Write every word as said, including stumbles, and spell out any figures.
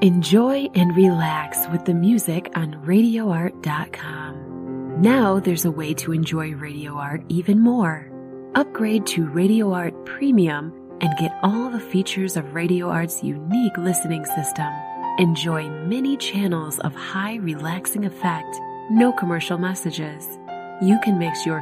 Enjoy and relax with the music on radio art dot com. Now there's a way to enjoy Radio Art even more. Upgrade to Radio Art Premium and get all the features of Radio Art's unique listening system. Enjoy many channels of high relaxing effect, no commercial messages. You can mix your